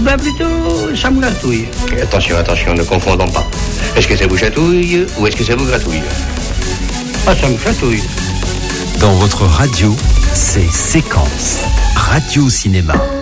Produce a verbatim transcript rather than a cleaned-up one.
ben plutôt, ça me gratouille. Et attention, attention, ne confondons pas. Est-ce que ça vous chatouille ou est-ce que ça vous gratouille? Ah, ça me chatouille. Dans votre radio, c'est Séquence Radio Cinéma.